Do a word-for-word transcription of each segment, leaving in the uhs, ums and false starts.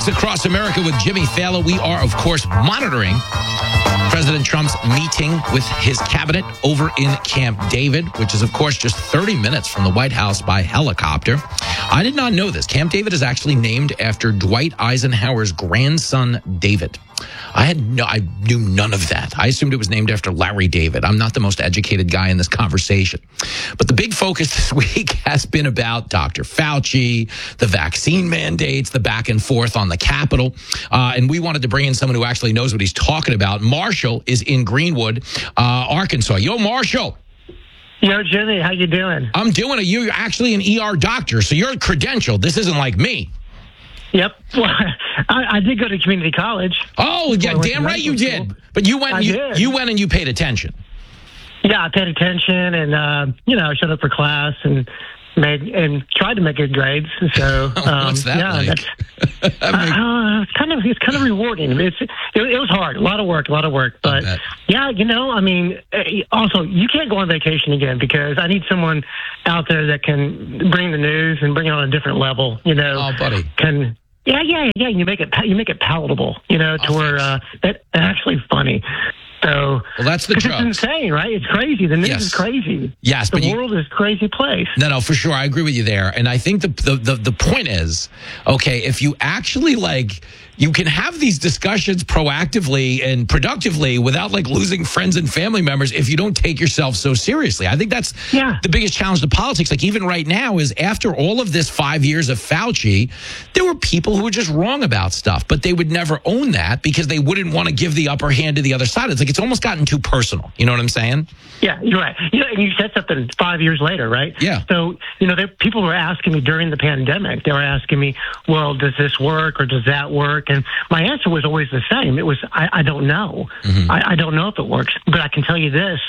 News across America with Jimmy Fallon. We are, of course, monitoring President Trump's meeting with his cabinet over in Camp David, which is, of course, just thirty minutes from the White House by helicopter. I did not know this. Camp David is actually named after Dwight Eisenhower's grandson, David. I had no, I knew none of that. I assumed it was named after Larry David. I'm not the most educated guy in this conversation. But the big focus this week has been about Doctor Fauci, the vaccine mandates, the back and forth on the Capitol. Uh, and we wanted to bring in someone who actually knows what he's talking about. Marshall is in Greenwood, uh, Arkansas. Yo, Marshall. Yo, Jimmy, how you doing? I'm doing it. You're actually an E R doctor, so you're credentialed. This isn't like me. Yep. Well, I, I did go to community college. Oh, yeah, damn right you did. School. But you went, I you, did. you went and you paid attention. Yeah, I paid attention, and uh, you know, showed up for class and made and tried to make good grades. So um, what's that yeah, like? That's, uh, it's kind of it's kind of rewarding. It's it, it was hard, a lot of work, a lot of work. But yeah, you know, I mean, also you can't go on vacation again because I need someone out there that can bring the news and bring it on a different level. You know, oh, buddy, can. Yeah, yeah, yeah. You make it you make it palatable, you know, to oh, where uh, that actually funny. So, well, that's the drugs. It's insane, right? It's crazy. The news yes. is crazy. Yes, the but world you, is a crazy place. No, no, for sure. I agree with you there. And I think the, the the the point is, okay, if you actually like, you can have these discussions proactively and productively without like losing friends and family members if you don't take yourself so seriously. I think that's yeah. the biggest challenge to politics. Like even right now is after all of this five years of Fauci, there were people who were just wrong about stuff, but they would never own that because they wouldn't want to give the upper hand to the other side. It's like it's almost gotten too personal. You know what I'm saying? Yeah, you're right. You know, and you said something five years later, right? Yeah. So, you know, there, people were asking me during the pandemic, they were asking me, well, does this work or does that work? And my answer was always the same. It was, I, I don't know. Mm-hmm. I, I don't know if it works. But I can tell you this,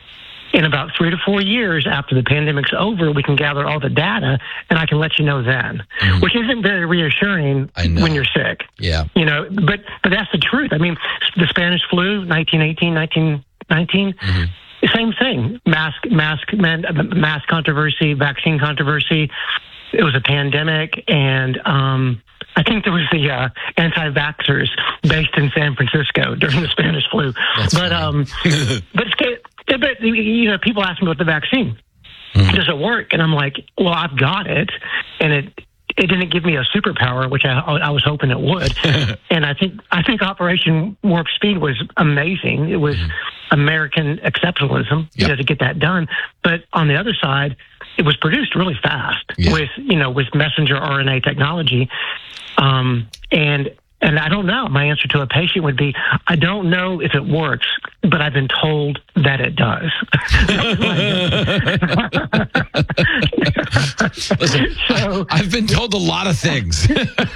in about three to four years after the pandemic's over, we can gather all the data and I can let you know then, mm-hmm. which isn't very reassuring when you're sick. Yeah. You know, but, but that's the truth. I mean, the Spanish flu, nineteen eighteen, nineteen nineteen, mm-hmm. same thing. Mask, mask, man, mask controversy, vaccine controversy. It was a pandemic, and um, I think there was the uh, anti-vaxxers based in San Francisco during the Spanish flu. That's but um, but, it's, but you know, people ask me about the vaccine. Mm-hmm. Does it work? And I'm like, well, I've got it, and it. It didn't give me a superpower, which I, I was hoping it would. And I think I think Operation Warp Speed was amazing. It was American exceptionalism, you yep. know, to get that done. But on the other side, it was produced really fast yeah. with you know with messenger R N A technology. Um, and and I don't know. My answer to a patient would be, I don't know if it works, but I've been told that it does. Listen, so, I, I've been told a lot of things.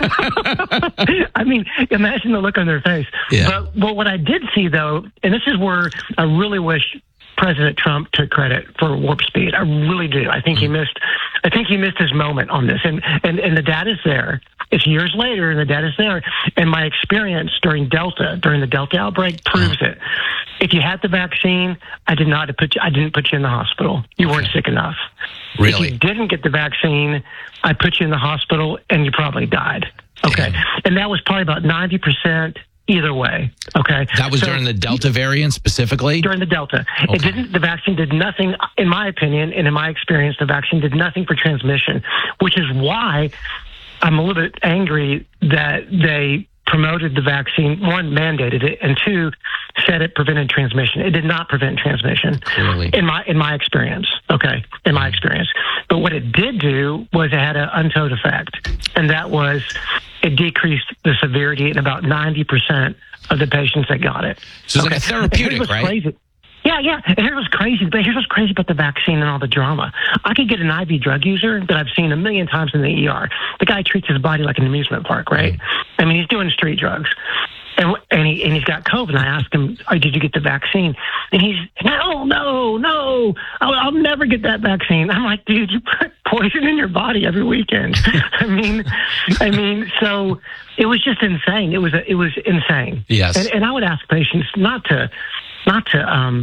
I mean, imagine the look on their face. Yeah. But, but what I did see, though, and this is where I really wish President Trump took credit for Warp Speed. I really do. I think mm-hmm. he missed. I think he missed his moment on this, and and and the data's there. It's years later, and the data's there. And my experience during Delta, during the Delta outbreak, proves it. If you had the vaccine, I did not put you, I didn't put you in the hospital. You weren't sick enough. Really? If you didn't get the vaccine, I put you in the hospital, and you probably died. Okay, Damn. And that was probably about ninety percent. Either way, okay. That was so, during the Delta variant specifically? During the Delta. Okay. It didn't, the vaccine did nothing, in my opinion, and in my experience, the vaccine did nothing for transmission, which is why I'm a little bit angry that they promoted the vaccine, one, mandated it, and two, said it prevented transmission. It did not prevent transmission. Clearly. In my in my experience, okay, in my experience. But what it did do was it had an untold effect, and that was it decreased the severity in about ninety percent of the patients that got it. So it's okay. like a therapeutic, right? Crazy. Yeah, yeah. And here's what's crazy. But here's what's crazy about the vaccine and all the drama. I could get an I V drug user that I've seen a million times in the E R. The guy treats his body like an amusement park, right? Mm-hmm. I mean, he's doing street drugs. And, and, he, and he's got COVID. And I asked him, oh, did you get the vaccine? And he's, no, no, no. I'll, I'll never get that vaccine. I'm like, dude, you put poison in your body every weekend. I mean, I mean, so it was just insane. It was, a, it was insane. Yes. And, and I would ask patients not to, not to, um,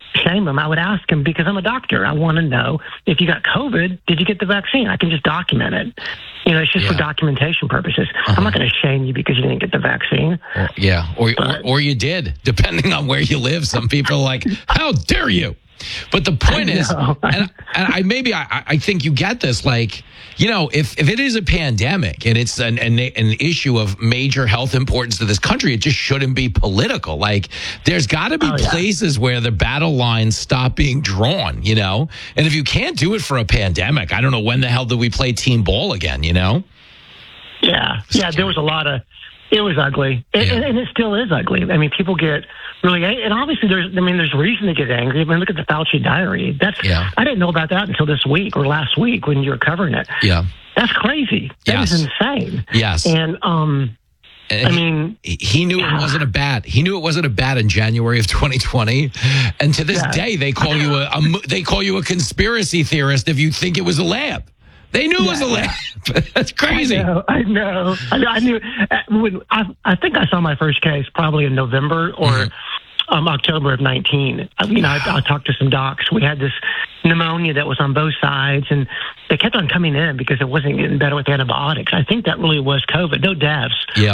shame him. I would ask him because I'm a doctor. I want to know if you got COVID, did you get the vaccine? I can just document it. You know, it's just Yeah. for documentation purposes. Uh-huh. I'm not going to shame you because you didn't get the vaccine. Or, yeah, or, or But- or you did, depending on where you live. Some people are like, "How dare you?" But the point I is, know. and, and I maybe I, I think you get this. Like, you know, if if it is a pandemic and it's an, an an issue of major health importance to this country, it just shouldn't be political. Like, there's got to be Oh, yeah. places where the battle lines stop being drawn. You know, and if you can't do it for a pandemic, I don't know when the hell do we play team ball again? You know? Yeah, yeah. There was a lot of. It was ugly, it, Yeah. and, and it still is ugly. I mean, people get really, ang- and obviously there's. I mean, there's reason to get angry. I mean, look at the Fauci diary. That's. Yeah. I didn't know about that until this week or last week when you were covering it. Yeah. That's crazy. That is Yes. insane. Yes. And um, And I he- mean, he he knew it wasn't a bat. He knew it wasn't a bat in January of twenty twenty, and to this Yeah. day they call you a, a mo- they call you a conspiracy theorist if you think it was a lab. They knew it was a Yeah, lab. That's crazy. I know. I know. I, I knew. uh, When I, I think I saw my first case probably in November or Mm-hmm. um, October of nineteen. I, you know, I, I talked to some docs. We had this pneumonia that was on both sides, and they kept on coming in because it wasn't getting better with antibiotics. I think that really was COVID. No deaths. Yeah.